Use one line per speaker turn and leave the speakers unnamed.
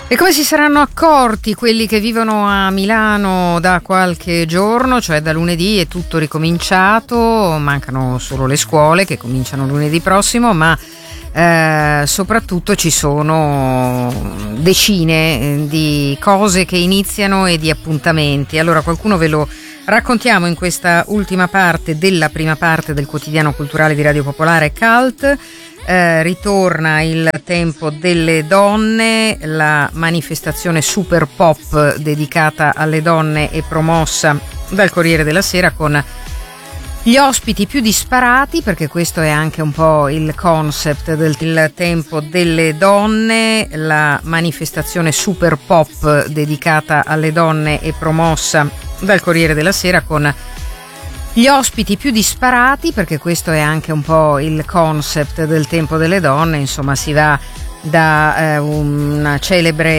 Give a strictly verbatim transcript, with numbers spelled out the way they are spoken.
E come si saranno accorti quelli che vivono a Milano da qualche giorno, cioè da lunedì è tutto ricominciato, mancano solo le scuole che cominciano lunedì prossimo, ma eh, soprattutto ci sono decine di cose che iniziano e di appuntamenti. Allora qualcuno ve lo raccontiamo in questa ultima parte della prima parte del quotidiano culturale di Radio Popolare Cult. Eh, ritorna il tempo delle donne, la manifestazione super pop dedicata alle donne e promossa dal Corriere della Sera con gli ospiti più disparati, perché questo è anche un po' il concept del il tempo delle donne, la manifestazione super pop dedicata alle donne e promossa dal Corriere della Sera con gli ospiti più disparati, perché questo è anche un po' il concept del tempo delle donne. Insomma, si va da eh, una celebre